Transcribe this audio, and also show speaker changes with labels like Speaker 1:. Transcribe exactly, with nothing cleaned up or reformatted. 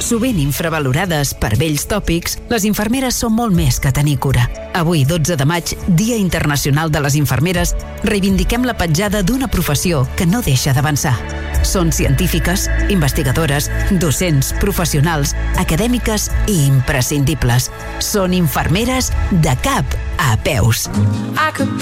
Speaker 1: Sovint infravalorades per vells tòpics, les infermeres són molt més que tenir cura. Avui, dotze de maig, Dia Internacional de les Infermeres, reivindiquem la petjada d'una professió que no deixa d'avançar. Són científiques, investigadores, docents, professionals, acadèmiques i imprescindibles. Són infermeres de cap a peus.